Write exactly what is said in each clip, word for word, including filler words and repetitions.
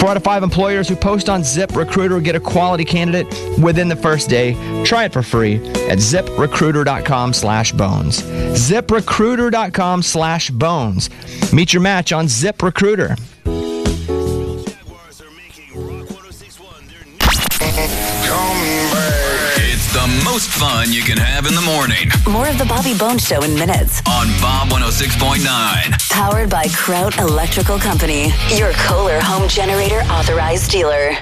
Four out of five employers who post on ZipRecruiter get a quality candidate within the first day. Try it for free at ZipRecruiter.com slash bones. ZipRecruiter.com slash bones. Meet your match on ZipRecruiter. It's the most fun you can have in the morning. More of the Bobby Bones Show in minutes. On Bob one oh six point nine. Powered by Kraut Electrical Company, your Kohler home generator authorized dealer.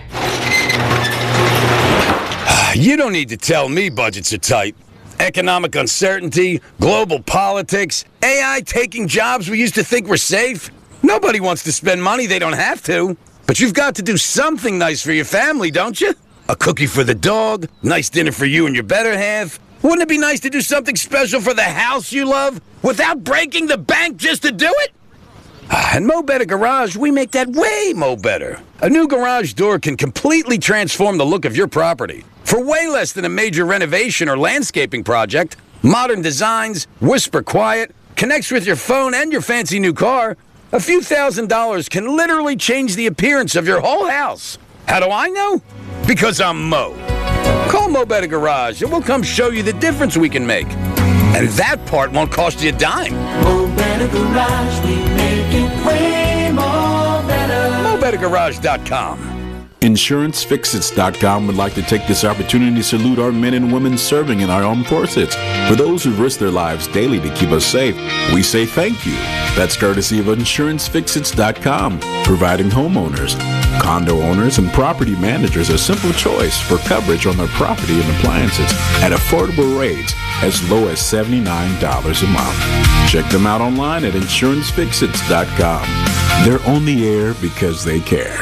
You don't need to tell me budgets are tight. Economic uncertainty, global politics, A I taking jobs we used to think were safe. Nobody wants to spend money they don't have to. But you've got to do something nice for your family, don't you? A cookie for the dog, nice dinner for you and your better half. Wouldn't it be nice to do something special for the house you love without breaking the bank just to do it? At Mo Better Garage, we make that way mo better. A new garage door can completely transform the look of your property. For way less than a major renovation or landscaping project, modern designs, whisper quiet, connects with your phone and your fancy new car, a few thousand dollars can literally change the appearance of your whole house. How do I know? Because I'm Mo. Call Mo Better Garage and we'll come show you the difference we can make. And that part won't cost you a dime. Mo Better Garage, we make it way more better. Mo Better Garage dot com. Insurance Fix Its dot com would like to take this opportunity to salute our men and women serving in our armed forces. For those who risk their lives daily to keep us safe, we say thank you. That's courtesy of Insurance Fix Its dot com, providing homeowners, condo owners, and property managers a simple choice for coverage on their property and appliances at affordable rates as low as seventy-nine dollars a month. Check them out online at Insurance Fix Its dot com. They're on the air because they care.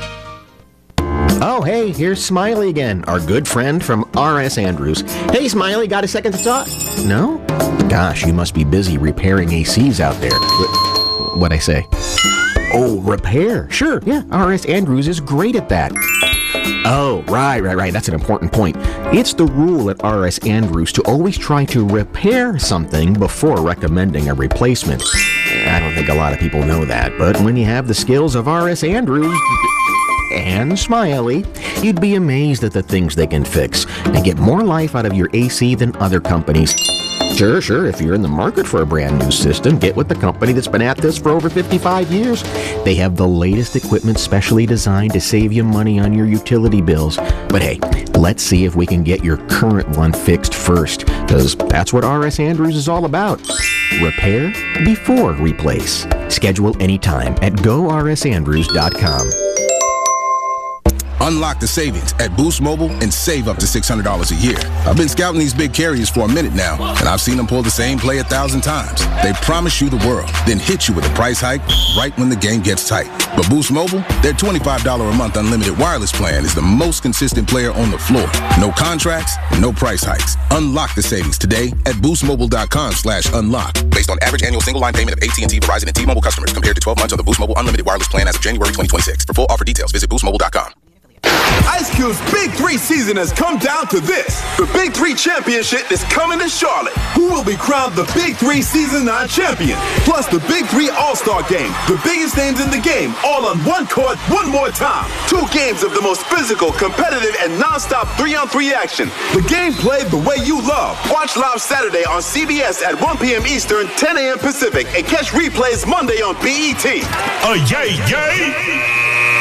Oh, hey, here's Smiley again, our good friend from R S Andrews. Hey, Smiley, got a second to talk? No? Gosh, you must be busy repairing A Cs out there. What'd I say? Oh, repair. Sure, yeah, R S Andrews is great at that. Oh, right, right, right. That's an important point. It's the rule at R S Andrews to always try to repair something before recommending a replacement. I don't think a lot of people know that, but when you have the skills of R S Andrews and Smiley, you'd be amazed at the things they can fix and get more life out of your A C than other companies. Sure, sure, if you're in the market for a brand new system, get with the company that's been at this for over fifty-five years. They have the latest equipment specially designed to save you money on your utility bills. But hey, let's see if we can get your current one fixed first, because that's what R S Andrews is all about. Repair before replace. Schedule anytime at go R S Andrews dot com. Unlock the savings at Boost Mobile and save up to six hundred dollars a year. I've been scouting these big carriers for a minute now, and I've seen them pull the same play a thousand times. They promise you the world, then hit you with a price hike right when the game gets tight. But Boost Mobile, their twenty-five dollars a month unlimited wireless plan is the most consistent player on the floor. No contracts, no price hikes. Unlock the savings today at boost mobile dot com slash unlock. Based on average annual single line payment of A T and T, Verizon, and T-Mobile customers compared to twelve months on the Boost Mobile unlimited wireless plan as of January twenty twenty-six. For full offer details, visit boost mobile dot com. Ice Cube's Big Three season has come down to this. The Big Three Championship is coming to Charlotte. Who will be crowned the Big Three Season nine champion? Plus the Big Three All-Star Game. The biggest names in the game, all on one court, one more time. Two games of the most physical, competitive, and non-stop three-on-three action. The game played the way you love. Watch live Saturday on C B S at one p.m. Eastern, ten a.m. Pacific, and catch replays Monday on B E T. Oh, yay, yay!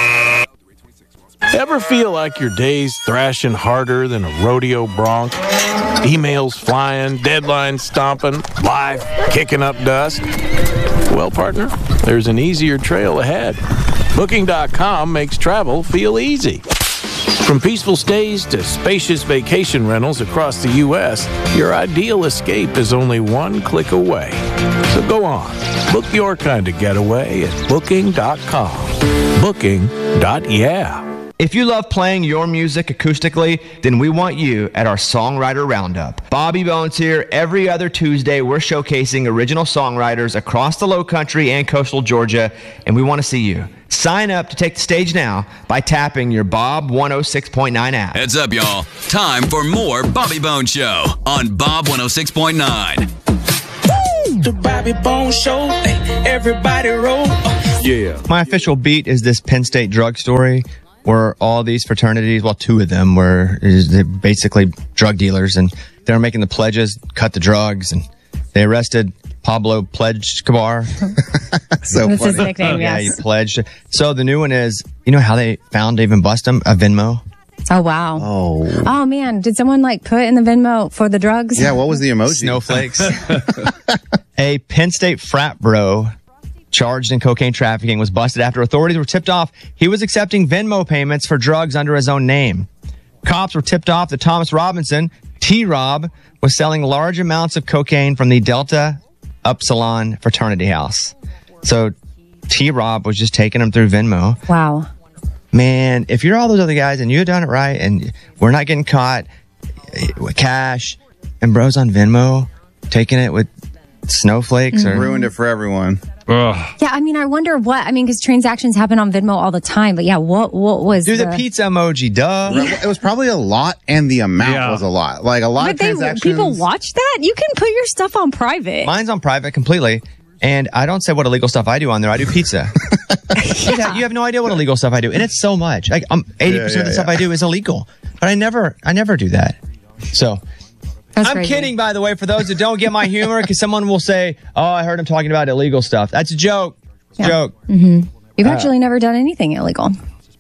Ever feel like your day's thrashing harder than a rodeo bronc? Emails flying, deadlines stomping, life kicking up dust? Well, partner, there's an easier trail ahead. Booking dot com makes travel feel easy. From peaceful stays to spacious vacation rentals across the U S, your ideal escape is only one click away. So go on, book your kind of getaway at Booking dot com. Booking. Yeah. If you love playing your music acoustically, then we want you at our Songwriter Roundup. Bobby Bones here. Every other Tuesday, we're showcasing original songwriters across the Lowcountry and coastal Georgia, and we want to see you. Sign up to take the stage now by tapping your Bob one oh six point nine app. Heads up, y'all. Time for more Bobby Bones Show on Bob one oh six point nine. The Bobby Bones Show, everybody roll. Yeah. My official beat is this Penn State drug story where all these fraternities, well, two of them were is they're basically drug dealers, and they were making the pledges, cut the drugs, and they arrested Pablo Pledge Cabar. So That's his funny. nickname, Yeah, yes. he pledged. So the new one is, you know how they found to even bust him? A Venmo. Oh, wow. Oh. Oh, man. Did someone like put in the Venmo for the drugs? Yeah, what was the emoji? Snowflakes. A Penn State frat bro charged in cocaine trafficking was busted after authorities were tipped off he was accepting Venmo payments for drugs under his own name. Cops were tipped off that Thomas Robinson, T-Rob, was selling large amounts of cocaine from the Delta Upsilon fraternity house. So T-Rob was just taking them through Venmo. Wow. Man, if you're all those other guys and you've done it right and we're not getting caught with cash and bros on Venmo taking it with snowflakes or Ruined it for everyone. Ugh. Yeah, I mean, I wonder what, I mean, because transactions happen on Venmo all the time, but yeah, what what was do the pizza emoji, duh. It was probably a lot, and the amount Yeah. was a lot. Like a lot But of they, transactions. people watch that? You can put your stuff on private. Mine's on private completely. And I don't say what illegal stuff I do on there. I do pizza. you, have, you have no idea what illegal stuff I do. And it's so much. Like um, eighty percent Yeah, of the yeah, stuff yeah. I do is illegal. But I never, I never do that. So That's I'm crazy. kidding, by the way, for those that don't get my humor, because someone will say, oh, I heard him talking about illegal stuff. That's a joke. It's a Yeah. joke. You've Uh, actually never done anything illegal.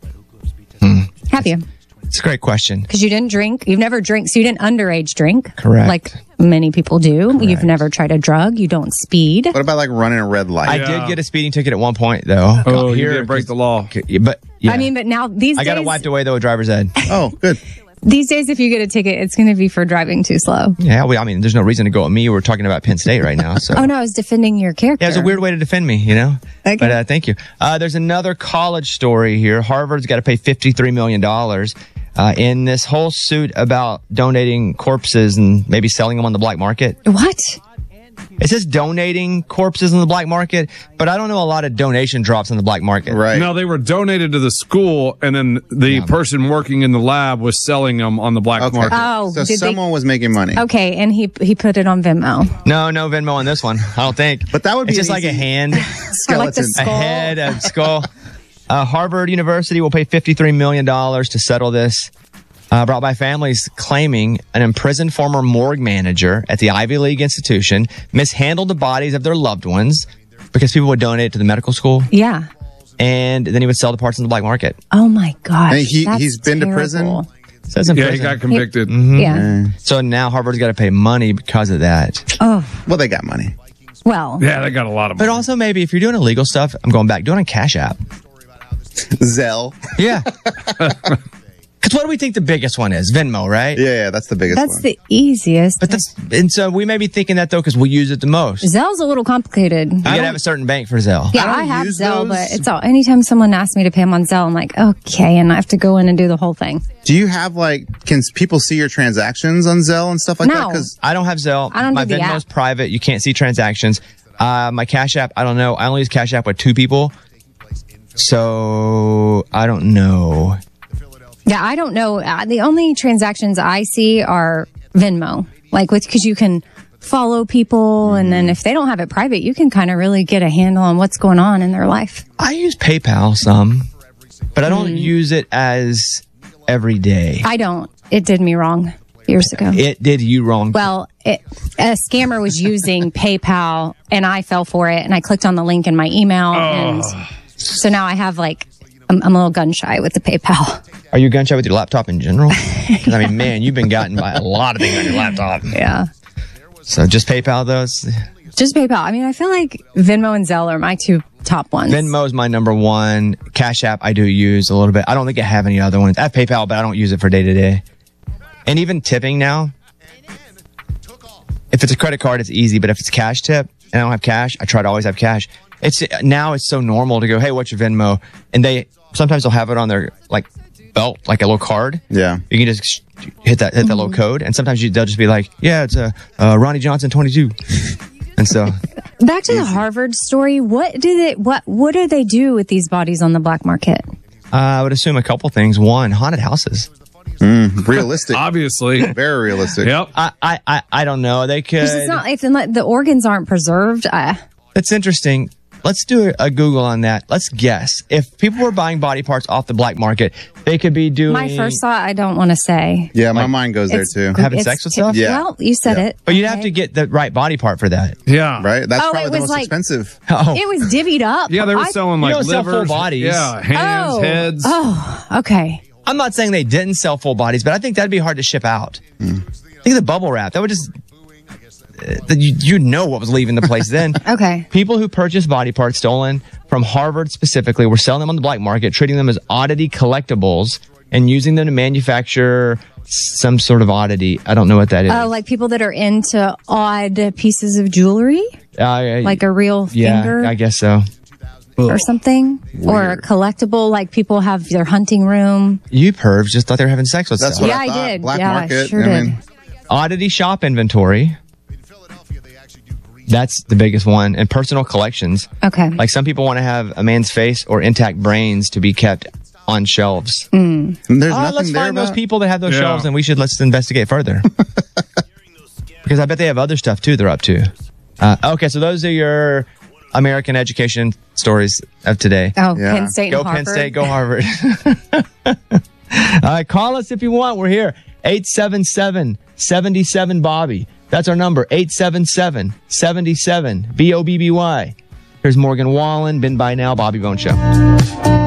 Hmm. Have you? It's a great question. Because you didn't drink. You've never drank, so you didn't underage drink. Correct. Like many people do. You've never tried a drug. You don't speed. What about like running a red light? I Yeah. did get a speeding ticket at one point, though. Oh, you did break the law. But yeah. I mean, but now these I got it days, wiped away, though, with driver's ed. Oh, good. these days, if you get a ticket, it's going to be for driving too slow. Yeah, we, I mean, there's no reason to go at me. We're talking about Penn State right now. So. Oh no, I was defending your character. Yeah, it's a weird way to defend me, you know? Okay. But uh, thank you. Uh, there's another college story here. Harvard's got to pay fifty-three million dollars uh, in this whole suit about donating corpses and maybe selling them on the black market. What? It says donating corpses on the black market, but I don't know a lot of donation drops on the black market. Right. No, they were donated to the school, and then the person working in the lab was selling them on the black Okay. market. Oh, So did they- someone was making money. Okay, and he he put it on Venmo. No, no Venmo on this one. I don't think. But that would It's be just an like a easy- hand, Or like the Skeleton. a skull. head, a skull. Uh, Harvard University will pay fifty-three million dollars to settle this. Uh, brought by families claiming an imprisoned former morgue manager at the Ivy League institution mishandled the bodies of their loved ones because people would donate to the medical school, Yeah. and then he would sell the parts on the black market. Oh my gosh. And he- that's he's been to prison? terrible. It says in Yeah, he prison. got convicted. Yeah. So now Harvard's got to pay money because of that. Oh Well, they got money. well. Yeah, they got a lot of money. But also maybe if you're doing illegal stuff, I'm going back, do it on Cash App. Zelle. Yeah. Because what do we think the biggest one is? Venmo, right? Yeah, yeah, that's the biggest That's one. the easiest. But that's, and so we may be thinking that though because we use it the most. You Zelle's a little complicated. got to have a certain bank for Zelle. Yeah, I don't I, have use Zelle, those. but it's all anytime someone asks me to pay them on Zelle, I'm like, okay, and I have to go in and do the whole thing. Do you have like, can people see your transactions on Zelle and stuff like that? No. Because I don't have Zelle. I don't My do the Venmo's app. private. You can't see transactions. Uh, my Cash App, I don't know. I only use Cash App with two people. So I don't know. Yeah, I don't know. Uh, the only transactions I see are Venmo, like with because you can follow people, and then if they don't have it private, you can kind of really get a handle on what's going on in their life. I use PayPal some, but I Mm. don't use it as every day. I don't. It did me wrong years ago. It did you wrong. Well, it, a scammer was using PayPal, and I fell for it, and I clicked on the link in my email, and so now I have like I'm, I'm a little gun shy with the PayPal. Are you gun shy with your laptop in general? 'Cause, I mean, man, you've been gotten by a lot of things on your laptop. Yeah. So just PayPal those. Just PayPal. I mean, I feel like Venmo and Zelle are my two top ones. Venmo is my number one. Cash App I do use a little bit. I don't think I have any other ones. I have PayPal, but I don't use it for day to day. And even tipping now, if it's a credit card, it's easy. But if it's cash tip and I don't have cash, I try to always have cash. It's now it's so normal to go, hey, what's your Venmo? And they sometimes they'll have it on their like belt, like a little card. Yeah. You can just sh- hit that hit that little code, and sometimes you, they'll just be like, yeah, it's a uh, uh, Ronnie Johnson twenty-two. And so Back to the Harvard story. What do they? What What do they do with these bodies on the black market? uh, I would assume a couple things. One, haunted houses. Mm, realistic. Obviously. Very realistic. Yep. I, I, I, I don't know. They could. Because it's not if the, the organs aren't preserved. Uh, That's interesting. let's do a Google on that. Let's guess. If people were buying body parts off the black market, they could be doing... My first thought, I don't want to say. Yeah, my Like, mind goes there It's- too. Having it's sex with t- stuff? Yeah. Well, you said Yeah. it. But you'd have Okay. to get the right body part for that. Yeah. Right? That's Oh, probably it the was most like- expensive. Oh. It was divvied up. Yeah, they were I- selling You like don't sell full livers. bodies. Yeah, hands, oh. heads. Oh, okay. I'm not saying they didn't sell full bodies, but I think that'd be hard to ship out. Mm. Think of the bubble wrap. That would just... Uh, you, you'd know what was leaving the place then. Okay. People who purchased body parts stolen from Harvard specifically were selling them on the black market, treating them as oddity collectibles, and using them to manufacture some sort of oddity. I don't know what that is. Oh, like people that are into odd pieces of jewelry, Uh, like a real yeah, finger I guess so. or something, or a collectible. Like people have their hunting room. You pervs just thought they were having sex with That's stuff. what Yeah, I I thought. did. Black Yeah, I market. sure I did. mean, Oddity shop inventory. That's the biggest one. And personal collections. Okay. Like some people want to have a man's face or intact brains to be kept on shelves. there's Oh, nothing let's there find those about- people that have those Yeah. shelves, and we should let's investigate further. Because I bet they have other stuff too. They're up to. Uh, okay, so those are your American education stories of today. Oh, Yeah. Penn State Go and Penn Harvard. State, go Harvard. All right, call us if you want. We're here. eight seven seven, seven seven, Bobby. That's our number, eight seven seven, seven seven, B O B B Y. Here's Morgan Wallen, Been By Now, Bobby Bone Show.